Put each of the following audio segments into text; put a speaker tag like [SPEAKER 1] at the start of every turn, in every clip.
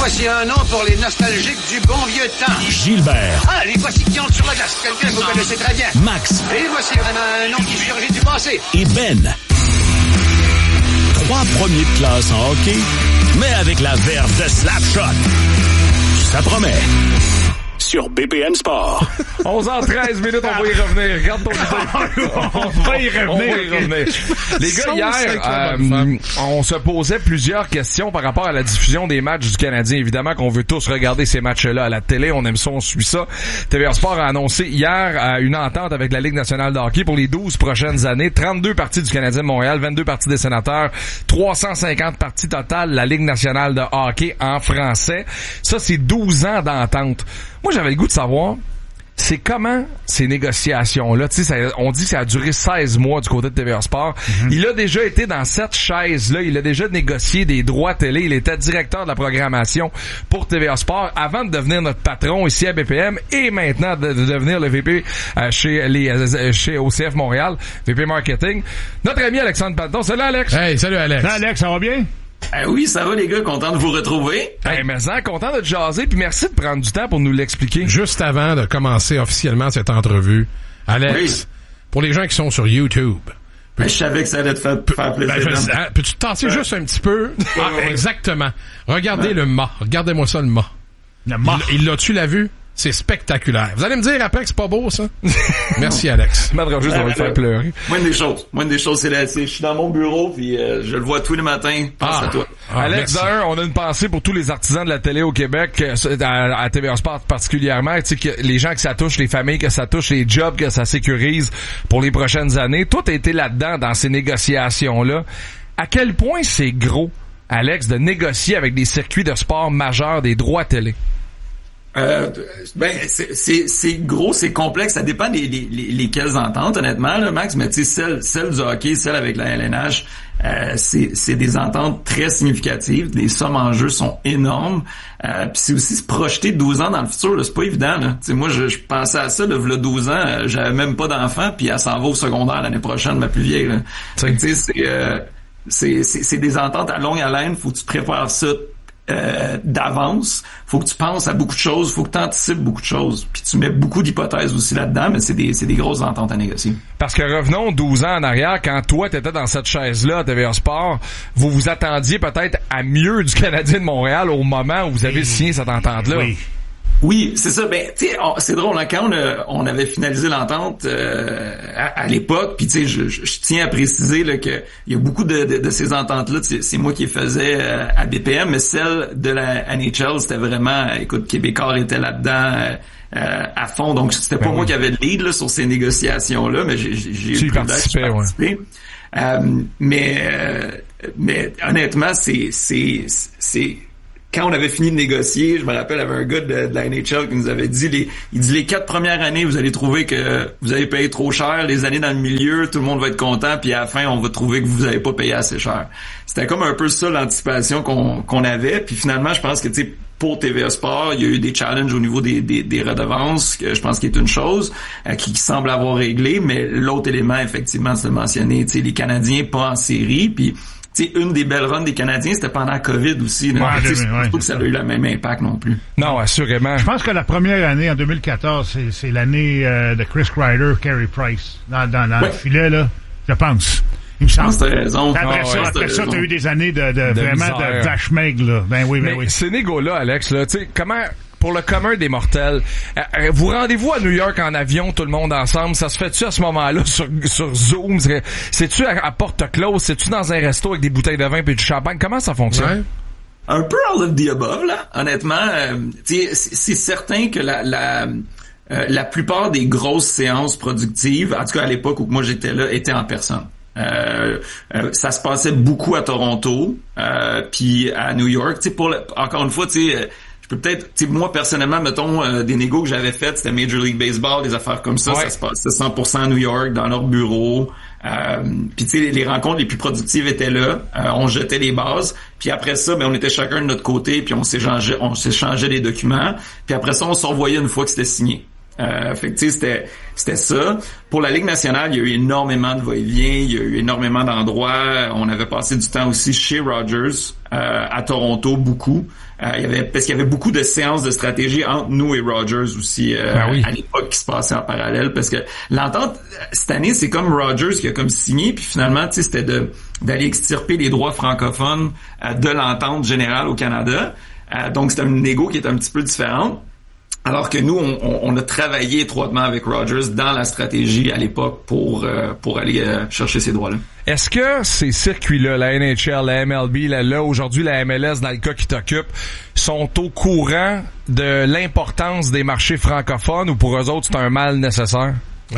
[SPEAKER 1] voici un nom pour les nostalgiques du bon vieux temps.
[SPEAKER 2] Gilbert.
[SPEAKER 1] Ah, les voici qui entrent sur la glace. Quelqu'un que vous connaissez très bien.
[SPEAKER 2] Max.
[SPEAKER 1] Et voici vraiment un nom qui surgit du passé.
[SPEAKER 2] Et Ben. 3 premiers de classe en hockey, mais avec la verve de Slapshot. Ça promet. Sur BPM Sport.
[SPEAKER 3] 11h13 minutes, on va y revenir. Regarde ton idée. On va y revenir. Les gars, hier, on se posait plusieurs questions par rapport à la diffusion des matchs du Canadien. Évidemment qu'on veut tous regarder ces matchs-là à la télé. On aime ça, on suit ça. TVA Sport a annoncé hier une entente avec la Ligue nationale de hockey pour les 12 prochaines années. 32 parties du Canadien de Montréal, 22 parties des Sénateurs, 350 parties totales de la Ligue nationale de hockey en français. Ça, c'est 12 ans d'entente. Moi, j'avais le goût de savoir, c'est comment ces négociations-là, tu sais, on dit que ça a duré 16 mois du côté de TVA Sport. Mm-hmm. Il a déjà été dans cette chaise-là, il a déjà négocié des droits télé, il était directeur de la programmation pour TVA Sport avant de devenir notre patron ici à BPM et maintenant de devenir le VP chez OCF Montréal, VP Marketing. Notre ami Alexandre Panton. Salut Alex!
[SPEAKER 4] Hey, salut Alex!
[SPEAKER 5] Salut Alex, ça va bien?
[SPEAKER 6] Oui, ça va les gars, content de vous retrouver.
[SPEAKER 3] Hey, mais content de te jaser, puis merci de prendre du temps pour nous l'expliquer.
[SPEAKER 4] Juste avant de commencer officiellement cette entrevue, Alex, pour les gens qui sont sur YouTube...
[SPEAKER 6] Je savais que ça allait te faire plaisir.
[SPEAKER 4] Peux-tu te tasser juste un petit peu? Exactement. Regardez le mât. Regardez-moi ça, le mât.
[SPEAKER 5] Le mât.
[SPEAKER 4] Tu l'as vu? C'est spectaculaire. Vous allez me dire après que c'est pas beau, ça? Merci, Alex.
[SPEAKER 3] Madre juste, on va le faire pleurer.
[SPEAKER 6] Moindre des choses, je suis dans mon bureau, puis je le vois tous les matins. Pense à toi.
[SPEAKER 3] Alex, d'ailleurs, on a une pensée pour tous les artisans de la télé au Québec, à TVA Sport particulièrement, tu sais, que les gens que ça touche, les familles que ça touche, les jobs que ça sécurise pour les prochaines années. Toi, t'as été là-dedans, dans ces négociations-là. À quel point c'est gros, Alex, de négocier avec des circuits de sport majeurs des droits télé?
[SPEAKER 6] C'est gros, c'est complexe, ça dépend lesquelles ententes, honnêtement, là, Max, mais tu sais, celle du hockey, celle avec la LNH, c'est des ententes très significatives, les sommes en jeu sont énormes, puis c'est aussi se projeter 12 ans dans le futur, là, c'est pas évident, là. Tu sais, moi, je pensais à ça, là, 12 ans, j'avais même pas d'enfant, puis elle s'en va au secondaire l'année prochaine, ma plus vieille, là. Tu sais, c'est des ententes à longue haleine, faut que tu prépares ça d'avance, faut que tu penses à beaucoup de choses, faut que tu anticipes beaucoup de choses, puis tu mets beaucoup d'hypothèses aussi là-dedans, mais c'est des grosses ententes à négocier. Parce que
[SPEAKER 3] revenons 12 ans en arrière, quand toi t'étais dans cette chaise-là à TVA Sport, vous vous attendiez peut-être à mieux du Canadien de Montréal au moment où vous avez signé cette entente-là.
[SPEAKER 6] Oui, c'est ça. Ben, tu sais, c'est drôle, hein, quand on avait finalisé l'entente à l'époque, puis tu sais, je tiens à préciser là que il y a beaucoup de ces ententes-là, c'est moi qui les faisais à BPM, mais celle de la NHL, c'était vraiment, écoute, Québécois était là-dedans à fond, donc c'était pas moi qui avais le lead là, sur ces négociations-là, mais j'ai eu le privilège de participer. Mais honnêtement, c'est quand on avait fini de négocier, je me rappelle, il y avait un gars de la NHL qui nous avait dit, il dit les 4 premières années, vous allez trouver que vous avez payé trop cher, les années dans le milieu, tout le monde va être content, puis à la fin, on va trouver que vous avez pas payé assez cher. C'était comme un peu ça l'anticipation qu'on avait, puis finalement, je pense que, tu sais, pour TVA Sport, il y a eu des challenges au niveau des redevances, que je pense qu'il est une chose qui semble avoir réglé, mais l'autre élément, effectivement, c'est de mentionner, tu sais, les Canadiens pas en série, puis c'est une des belles runs des Canadiens, c'était pendant la COVID aussi. Là. Ouais, c'est pas que ça a eu le même impact non plus.
[SPEAKER 3] Non, assurément.
[SPEAKER 5] Je pense que la première année, en 2014, c'est l'année de Chris Kreider, Carey Price, dans le filet, là, je pense. Il me semble.
[SPEAKER 6] T'as raison.
[SPEAKER 5] Après ça, t'as eu des années de vraiment de vache maigre, là. Ben oui.
[SPEAKER 3] Ces négos-là, Alex, là, tu sais, comment... Pour le commun des mortels, vous rendez-vous à New York en avion, tout le monde ensemble, ça se fait-tu à ce moment-là sur Zoom? C'est-tu à porte close? C'est-tu dans un resto avec des bouteilles de vin et du champagne? Comment ça fonctionne?
[SPEAKER 6] Ouais. Un peu all of the above, là. Honnêtement, c'est certain que la plupart des grosses séances productives, en tout cas à l'époque où moi j'étais là, étaient en personne. Ça se passait beaucoup à Toronto, puis à New York. Encore une fois, je peux peut-être, moi personnellement, mettons, des négos que j'avais faites, c'était Major League Baseball, des affaires comme ça, ça se passait 100% à New York, dans leur bureau. Puis tu sais, les rencontres les plus productives étaient là. On jetait les bases. Puis après ça, on était chacun de notre côté, puis on s'échangeait les documents. Puis après ça, on se revoyait une fois que c'était signé. Fait que tu sais, c'était ça. Pour la Ligue nationale, il y a eu énormément de va-et-vient, il y a eu énormément d'endroits. On avait passé du temps aussi chez Rogers, à Toronto, beaucoup. Parce qu'il y avait beaucoup de séances de stratégie entre nous et Rogers aussi à l'époque qui se passait en parallèle. Parce que l'entente cette année, c'est comme Rogers qui a comme signé, puis finalement, tu sais, c'était d'aller extirper les droits francophones de l'entente générale au Canada. Donc c'était une négo qui est un petit peu différente. Alors que nous, on a travaillé étroitement avec Rogers dans la stratégie à l'époque pour aller chercher ces droits-là.
[SPEAKER 3] Est-ce que ces circuits-là, la NHL, la MLB, là aujourd'hui la MLS, dans le cas qui t'occupe, sont au courant de l'importance des marchés francophones ou pour eux autres, c'est un mal nécessaire?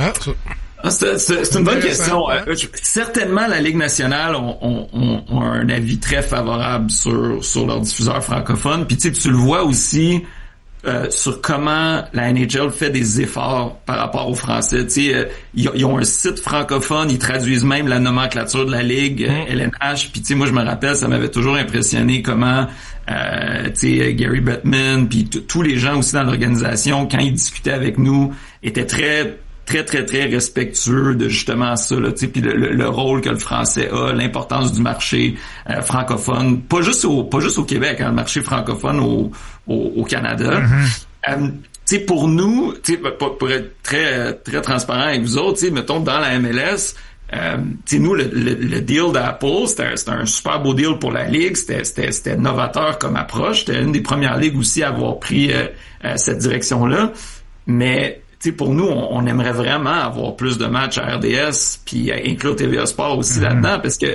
[SPEAKER 6] C'est une bonne question. Certainement, la Ligue nationale ont un avis très favorable sur leurs diffuseurs francophones. Puis tu le vois aussi sur comment la NHL fait des efforts par rapport aux Français. Tu sais, ils ont un site francophone, ils traduisent même la nomenclature de la Ligue, LNH. Puis tu sais, moi je me rappelle, ça m'avait toujours impressionné comment tu sais, Gary Bettman, puis tous les gens aussi dans l'organisation, quand ils discutaient avec nous, étaient très respectueux de justement ça, là, tu sais, puis le rôle que le français a, l'importance du marché francophone, pas juste au Québec, hein, le marché francophone au Canada. Tu sais, pour nous, tu sais, pour être très transparent avec vous autres, tu sais, mettons dans la MLS, tu sais, nous le deal d'Apple, c'était un super beau deal pour la ligue, c'était novateur comme approche, c'était une des premières ligues aussi à avoir pris cette direction-là, mais tu sais, pour nous, on aimerait vraiment avoir plus de matchs à RDS, puis inclure TVA Sport aussi là-dedans, parce que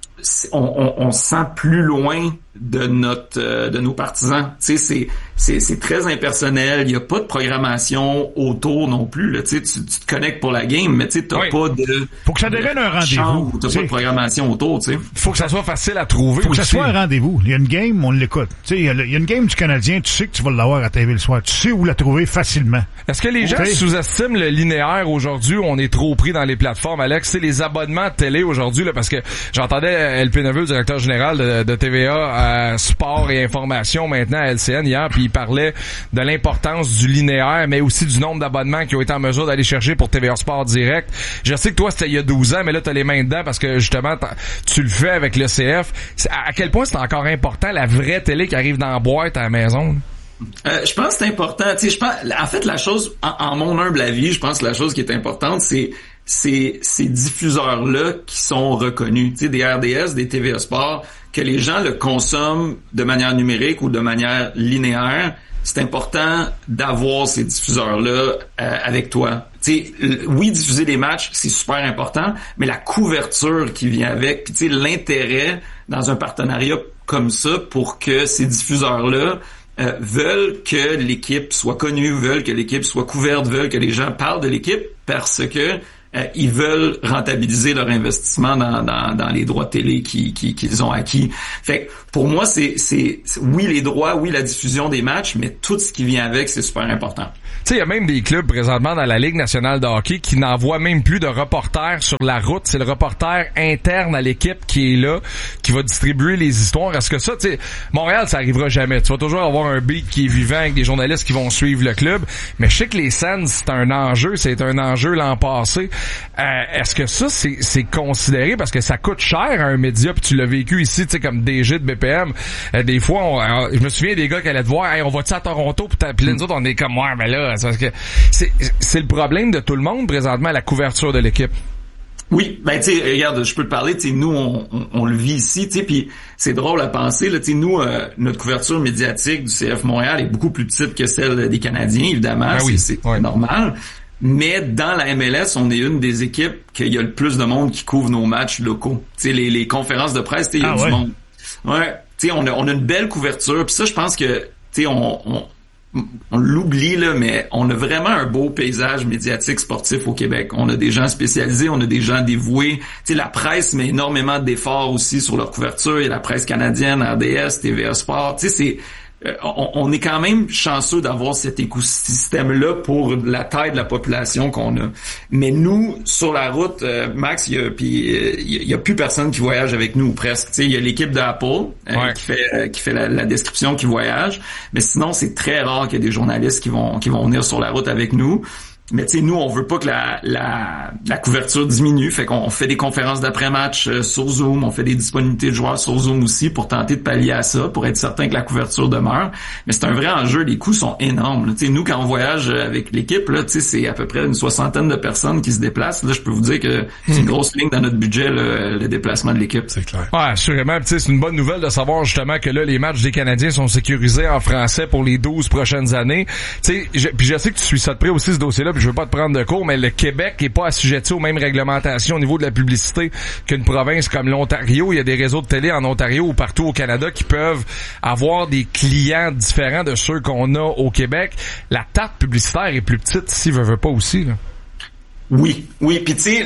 [SPEAKER 6] on se sent plus loin de nos partisans. Tu sais, c'est très impersonnel. Il y a pas de programmation autour non plus. Là, tu te connectes pour la game, mais tu sais, t'as pas de.
[SPEAKER 5] Faut que ça devienne un rendez-vous.
[SPEAKER 6] T'as pas de programmation autour. Tu sais.
[SPEAKER 3] Faut que ça soit facile à trouver.
[SPEAKER 5] Faut que ça soit un rendez-vous. Il y a une game, on l'écoute. Tu sais, il y a une game du Canadien. Tu sais que tu vas l'avoir à TV le soir. Tu sais où la trouver facilement.
[SPEAKER 3] Est-ce que les gens sous-estiment le linéaire aujourd'hui? On est trop pris dans les plateformes, Alex. C'est les abonnements de télé aujourd'hui, là, parce que j'entendais LP Neveu, le directeur général de TVA. Sport et information maintenant à LCN hier, puis il parlait de l'importance du linéaire, mais aussi du nombre d'abonnements qui ont été en mesure d'aller chercher pour TVA Sport Direct. Je sais que toi, c'était il y a 12 ans, mais là, t'as les mains dedans parce que, justement, tu le fais avec le CF. À quel point c'est encore important, la vraie télé qui arrive dans la boîte à la maison?
[SPEAKER 6] Je pense que c'est important. Tu sais, en fait, la chose, en mon humble avis, je pense que la chose qui est importante, c'est ces diffuseurs-là qui sont reconnus. Tu sais, des RDS, des TVA Sport, que les gens le consomment de manière numérique ou de manière linéaire, c'est important d'avoir ces diffuseurs-là avec toi. Tu sais, oui, diffuser des matchs, c'est super important, mais la couverture qui vient avec, puis tu sais, l'intérêt dans un partenariat comme ça pour que ces diffuseurs-là veulent que l'équipe soit connue, veulent que l'équipe soit couverte, veulent que les gens parlent de l'équipe parce que ils veulent rentabiliser leur investissement dans les droits télé qu'ils ont acquis. Fait que pour moi, c'est oui les droits, oui la diffusion des matchs, mais tout ce qui vient avec, c'est super important.
[SPEAKER 3] Tu sais, il y a même des clubs présentement dans la Ligue nationale de hockey qui n'envoient même plus de reporters sur la route. C'est le reporter interne à l'équipe qui est là, qui va distribuer les histoires. Est-ce que ça, tu sais, Montréal, ça arrivera jamais. Tu vas toujours avoir un beat qui est vivant avec des journalistes qui vont suivre le club. Mais je sais que les Sens, c'est un enjeu l'an passé. Est-ce que ça, c'est considéré parce que ça coûte cher à un média, puis tu l'as vécu ici, tu sais, comme DG de BPM. Des fois, je me souviens des gars qui allaient te voir, hey, on va-tu à Toronto, puis les autres, on est comme, ouais, mais là, c'est le problème de tout le monde présentement, la couverture de l'équipe.
[SPEAKER 6] Oui, ben tu sais, regarde, je peux te parler, tu sais, nous on le vit ici, tu sais, puis c'est drôle à penser, là, tu sais, nous notre couverture médiatique du CF Montréal est beaucoup plus petite que celle des Canadiens, évidemment, ben oui, c'est normal. Mais dans la MLS, on est une des équipes qu'il y a le plus de monde qui couvre nos matchs locaux. Tu sais, les conférences de presse, tu sais, il y a du monde. Ouais, tu sais, on a une belle couverture, puis ça, je pense que, tu sais, on l'oublie, là, mais on a vraiment un beau paysage médiatique sportif au Québec. On a des gens spécialisés, on a des gens dévoués. Tu sais, la presse met énormément d'efforts aussi sur leur couverture. Il y a la presse canadienne, RDS, TVA Sport. Tu sais, on est quand même chanceux d'avoir cet écosystème-là pour la taille de la population qu'on a. Mais nous, sur la route, Max, il y a plus personne qui voyage avec nous, presque. Tu sais, il y a l'équipe d'Apple qui fait la description qui voyage. Mais sinon, c'est très rare qu'il y ait des journalistes qui vont venir sur la route avec nous. Mais tu sais, nous, on veut pas que la couverture diminue, fait qu'on fait des conférences d'après-match sur Zoom, on fait des disponibilités de joueurs sur Zoom aussi pour tenter de pallier à ça, pour être certain que la couverture demeure. Mais c'est un vrai enjeu, les coûts sont énormes. Tu sais, nous, quand on voyage avec l'équipe, là, tu sais, c'est à peu près une 60aine de personnes qui se déplacent. Là, je peux vous dire que c'est une grosse ligne dans notre budget, le déplacement de l'équipe.
[SPEAKER 4] C'est clair.
[SPEAKER 3] Ouais, assurément. Tu sais, c'est une bonne nouvelle de savoir justement que là, les matchs des Canadiens sont sécurisés en français pour les 12 prochaines années. Tu sais, puis je sais que tu suis ça de près aussi, ce dossier-là. Je veux pas te prendre de cours, mais le Québec est pas assujetti aux mêmes réglementations au niveau de la publicité qu'une province comme l'Ontario. Il y a des réseaux de télé en Ontario ou partout au Canada qui peuvent avoir des clients différents de ceux qu'on a au Québec. La tarte publicitaire est plus petite ici, veut pas aussi, là.
[SPEAKER 6] Oui, puis tu sais,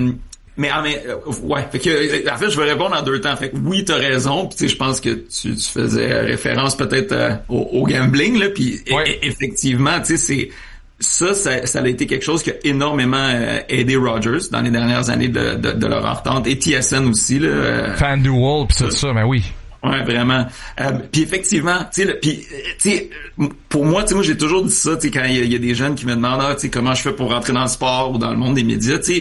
[SPEAKER 6] fait que, en fait, je vais répondre en deux temps. Fait que oui, t'as raison. Puis tu sais, je pense que tu faisais référence peut-être au gambling, là. Puis effectivement, tu sais, ça a été quelque chose qui a énormément aidé Rogers dans les dernières années de leur entente. Et TSN aussi, là.
[SPEAKER 3] FanDuel pis tout ça, ben oui.
[SPEAKER 6] Ouais, vraiment. Puis effectivement, tu sais, pour moi, tu sais, moi j'ai toujours dit ça, tu sais, quand il y a des jeunes qui me demandent, tu sais, comment je fais pour rentrer dans le sport ou dans le monde des médias, tu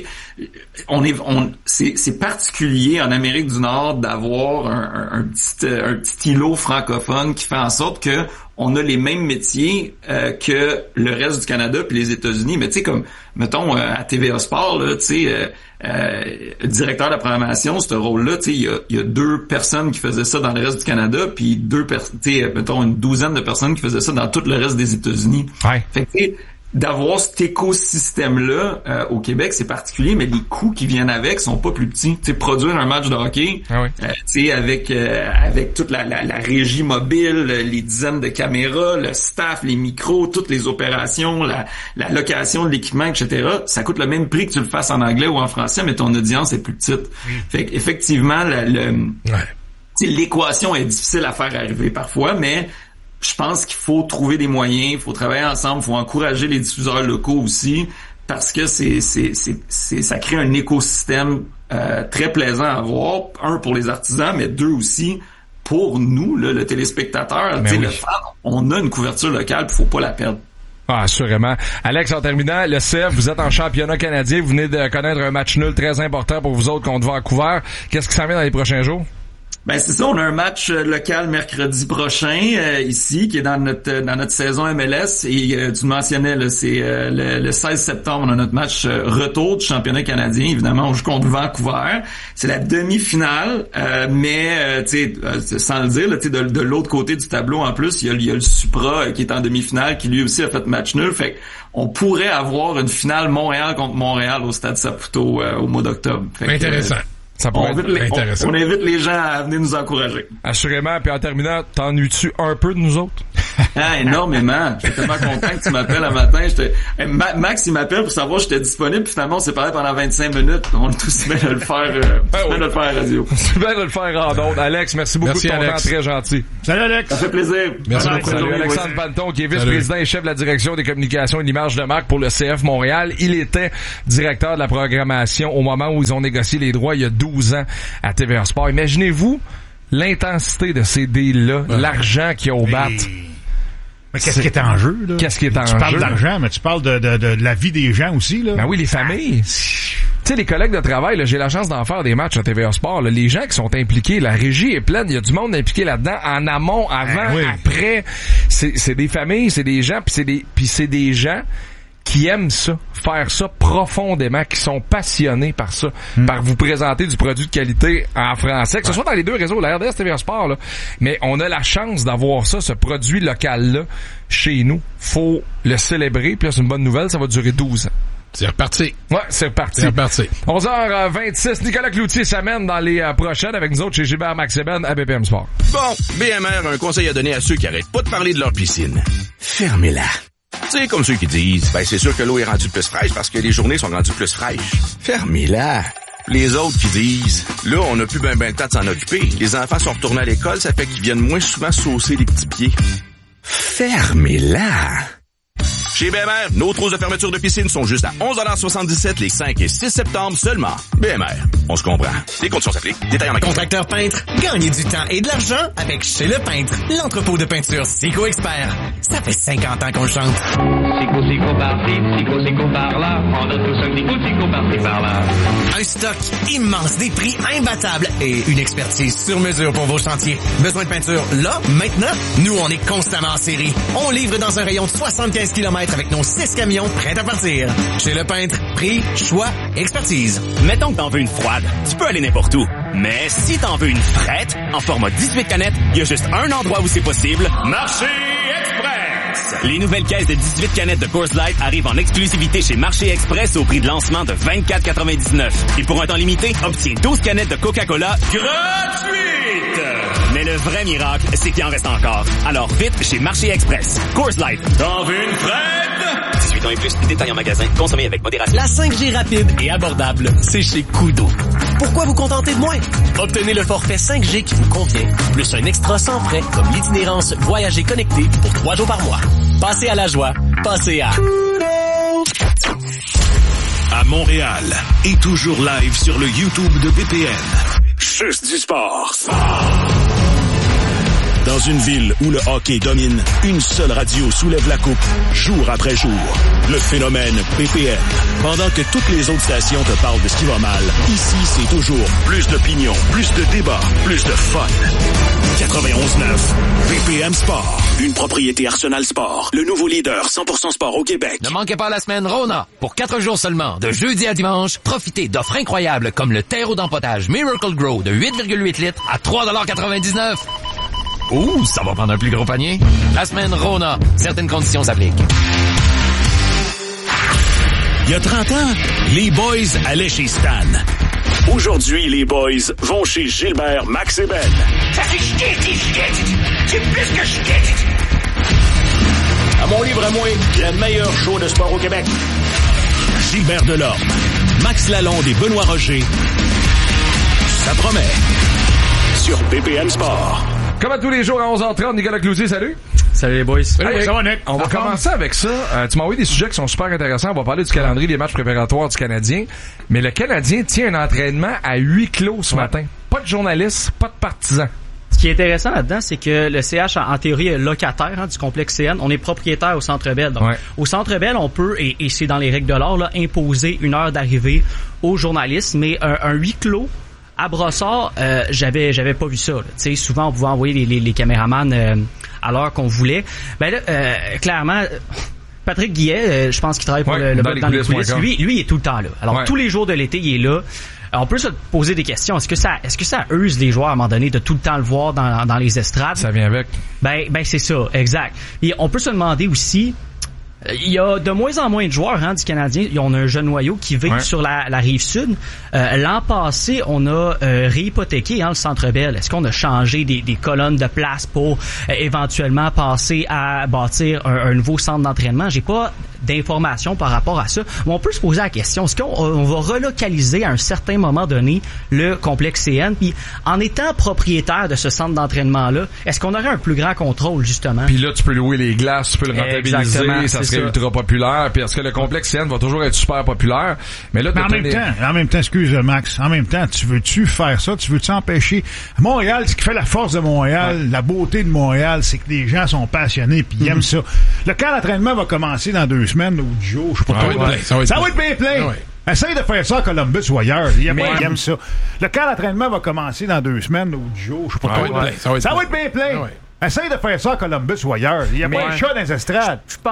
[SPEAKER 6] sais, c'est particulier en Amérique du Nord d'avoir un petit îlot francophone qui fait en sorte que on a les mêmes métiers que le reste du Canada puis les États-Unis. Mais tu sais, comme, mettons, à TVA Sport, là, tu sais, directeur de la programmation, ce rôle-là, tu sais, il y a 2 personnes qui faisaient ça dans le reste du Canada, puis mettons, une douzaine de personnes qui faisaient ça dans tout le reste des États-Unis. Ouais. Fait que, tu sais, d'avoir cet écosystème-là au Québec, c'est particulier, mais les coûts qui viennent avec sont pas plus petits. Tu sais, produire un match de hockey, tu sais, avec toute la régie mobile, les dizaines de caméras, le staff, les micros, toutes les opérations, la location de l'équipement, etc., ça coûte le même prix que tu le fasses en anglais ou en français, mais ton audience est plus petite. Fait qu'effectivement, tu sais, l'équation est difficile à faire arriver parfois, mais je pense qu'il faut trouver des moyens, il faut travailler ensemble, il faut encourager les diffuseurs locaux aussi, parce que ça crée un écosystème très plaisant à voir, un pour les artisans, mais deux aussi pour nous, là, le téléspectateur, le fan, on a une couverture locale, il faut pas la perdre.
[SPEAKER 3] Ah, assurément. Alex, en terminant, le CF, vous êtes en championnat canadien, vous venez de connaître un match nul très important pour vous autres contre Vancouver. Qu'est-ce qui s'en vient dans les prochains jours?
[SPEAKER 6] Ben c'est ça, on a un match local mercredi prochain ici qui est dans notre saison MLS et tu le mentionnais là, c'est le 16 septembre on a notre match retour du championnat canadien. Évidemment, on joue contre Vancouver. C'est la demi-finale, mais tu sais sans le dire, tu sais de l'autre côté du tableau en plus, il y a le Supra qui est en demi-finale qui lui aussi a fait match nul. Fait on pourrait avoir une finale Montréal contre Montréal au Stade Saputo au mois d'octobre.
[SPEAKER 4] Intéressant.
[SPEAKER 3] Ça pourrait être intéressant.
[SPEAKER 6] On invite les gens à venir nous encourager.
[SPEAKER 3] Assurément. Puis en terminant, t'ennuies-tu un peu de nous autres?
[SPEAKER 6] Ah, énormément. Je suis tellement content que tu m'appelles un matin. Max, il m'appelle pour savoir si j'étais disponible. Puis finalement, on s'est parlé pendant 25 minutes. On est tous bien de le faire, de le faire à la radio.
[SPEAKER 3] C'est bien de le faire en ondes. Alex, merci beaucoup de ton temps, très gentil.
[SPEAKER 5] Salut Alex.
[SPEAKER 6] Ça fait plaisir.
[SPEAKER 4] Merci beaucoup.
[SPEAKER 3] Salut Alexandre Panton, qui est vice-président et chef de la direction des communications et de l'image de marque pour le CF Montréal. Il était directeur de la programmation au moment où ils ont négocié les droits il y a 12 ans à TVA Sport. Imaginez-vous l'intensité de ces deals-là, l'argent qu'il y a au bat.
[SPEAKER 5] Mais qu'est-ce qui est en jeu, là?
[SPEAKER 3] Qu'est-ce qui est en jeu?
[SPEAKER 5] Tu parles d'argent, mais tu parles de la vie des gens aussi, là.
[SPEAKER 3] Ben oui, les familles. Tu sais, les collègues de travail, là, j'ai la chance d'en faire des matchs à TVA Sport, là. Les gens qui sont impliqués, la régie est pleine, il y a du monde impliqué là-dedans, en amont, avant, après. C'est des familles, c'est des gens, puis c'est des gens qui aiment ça, faire ça profondément, qui sont passionnés par ça, par vous présenter du produit de qualité en français, que ce soit dans les deux réseaux, la RDS, TVA Sport, là. Mais on a la chance d'avoir ça, ce produit local-là, chez nous. Faut le célébrer, puis là, c'est une bonne nouvelle, ça va durer 12 ans.
[SPEAKER 4] C'est reparti.
[SPEAKER 3] Ouais, c'est reparti. 11h26, Nicolas Cloutier s'amène dans les prochaines avec nous autres chez Gilbert Maxeben à BPM Sport.
[SPEAKER 2] Bon, BMR a un conseil à donner à ceux qui arrêtent pas de parler de leur piscine. Fermez-la. Tu sais, comme ceux qui disent, ben c'est sûr que l'eau est rendue plus fraîche parce que les journées sont rendues plus fraîches. Fermez-la.
[SPEAKER 7] Les autres qui disent, là, on n'a plus ben le temps de s'en occuper. Les enfants sont retournés à l'école, ça fait qu'ils viennent moins souvent saucer les petits pieds. Fermez-la! Chez BMR, nos trousses de fermeture de piscine sont juste à 11,77 les 5 et 6 septembre seulement. BMR, on se comprend. Les conditions s'appliquent. Détails en magasin.
[SPEAKER 8] Contracteur peintre, gagnez du temps et de l'argent avec Chez Le Peintre, l'entrepôt de peinture Sico Expert. Ça fait 50 ans qu'on le chante.
[SPEAKER 9] Sico par-ci, Sico par-là. On a tous un petit coup de Sico par-ci, par-là.
[SPEAKER 8] Un stock immense, des prix imbattables et une expertise sur mesure pour vos chantiers. Besoin de peinture là, maintenant? Nous, on est constamment en série. On livre dans un rayon de 75 km avec nos 6 camions prêts à partir. Chez Le Peintre, prix, choix, expertise.
[SPEAKER 2] Mettons que t'en veux une froide, tu peux aller n'importe où. Mais si t'en veux une frette, en format 18 canettes, il y a juste un endroit où c'est possible. Marché Express! Les nouvelles caisses de 18 canettes de Coors Light arrivent en exclusivité chez Marché Express au prix de lancement de 24,99. Et pour un temps limité, obtiens 12 canettes de Coca-Cola gratuites! Mais le vrai miracle, c'est qu'il en reste encore. Alors vite chez Marché Express. Coors Light. T'en veux une frette? 18 ans et plus, détails en magasin. Consommez avec modération.
[SPEAKER 8] La 5G rapide et abordable, c'est chez Kudo. Pourquoi vous contenter de moins? Obtenez le forfait 5G qui vous convient, plus un extra sans frais comme l'itinérance Voyager connecté pour 3 jours par mois. Passez à la joie. Passez à Kudo.
[SPEAKER 2] À Montréal et toujours live sur le YouTube de BPN. Juste du sport. Dans une ville où le hockey domine, une seule radio soulève la coupe, jour après jour. Le phénomène BPM. Pendant que toutes les autres stations te parlent de ce qui va mal, ici, c'est toujours plus d'opinion, plus de débats, plus de fun. 91.9, BPM Sport. Une propriété Arsenal Sport. Le nouveau leader 100% sport au Québec.
[SPEAKER 10] Ne manquez pas la semaine Rona. Pour 4 jours seulement, de jeudi à dimanche, profitez d'offres incroyables comme le terreau d'empotage Miracle Grow de 8,8 litres à 3,99 $. Ouh, ça va prendre un plus gros panier. La semaine Rona. Certaines conditions s'appliquent.
[SPEAKER 2] Il y a 30 ans, les boys allaient chez Stan. Aujourd'hui, les boys vont chez Gilbert, Max et Ben.
[SPEAKER 1] Ça fait c'est plus que
[SPEAKER 2] À mon livre à moi, le meilleur show de sport au Québec. Gilbert Delorme, Max Lalonde et Benoît Roger. Ça promet. Sur BPM Sport.
[SPEAKER 3] Comme à tous les jours à 11h30, Nicolas Cloutier, salut!
[SPEAKER 11] Salut les boys.
[SPEAKER 3] Hey, ça va, Nick? On va commencer avec ça. Tu m'as envoyé des sujets qui sont super intéressants. On va parler du calendrier des matchs préparatoires du Canadien. Mais le Canadien tient un entraînement à huis clos ce matin. Pas de journalistes, pas de partisans.
[SPEAKER 11] Ce qui est intéressant là-dedans, c'est que le CH, en théorie, est locataire du complexe CN. On est propriétaire au Centre Bell. Donc, au Centre Bell, on peut, et c'est dans les règles de l'art, là, imposer une heure d'arrivée aux journalistes. Mais un huis clos à Brossard, j'avais pas vu ça. Tu sais, souvent on pouvait envoyer les caméramans à l'heure qu'on voulait. Ben là, clairement, Patrick Guillet, je pense qu'il travaille pour le dans les coulisses. Lui, il est tout le temps là. Alors tous les jours de l'été, il est là. On peut se poser des questions. Est-ce que ça use les joueurs à un moment donné de tout le temps le voir dans les estrades?
[SPEAKER 3] Ça vient avec. Ben
[SPEAKER 11] c'est ça, exact. Et on peut se demander aussi. Il y a de moins en moins de joueurs du Canadien. On a un jeune noyau qui vit sur la rive sud. L'an passé, on a réhypothéqué le Centre Bell. Est-ce qu'on a changé des colonnes de place pour éventuellement passer à bâtir un nouveau centre d'entraînement? J'ai pas d'informations par rapport à ça. Mais on peut se poser la question, est-ce qu'on va relocaliser à un certain moment donné le complexe CN? Puis en étant propriétaire de ce centre d'entraînement-là, est-ce qu'on aurait un plus grand contrôle, justement?
[SPEAKER 3] Puis là, tu peux louer les glaces, tu peux le rentabiliser, ça serait ultra populaire. Puis est-ce que le complexe CN va toujours être super populaire? Mais là,
[SPEAKER 5] en même temps, excuse Max, en même temps, tu veux-tu faire ça? Tu veux-tu empêcher? Montréal, ce qui fait la force de Montréal, la beauté de Montréal, c'est que les gens sont passionnés puis ils aiment ça. Le camp d'entraînement va commencer dans 2 semaines ou 10 jours, je sais pas trop. Ça va être bien plein. Essaye de faire ça à Columbus ou ailleurs. Il aime ça. Le camp d'entraînement va commencer dans 2 semaines ou 10 jours, je sais pas trop. Ça va être bien plein. Essaye de faire ça à Columbus ou ailleurs. Il y a pas de chat dans les estrades.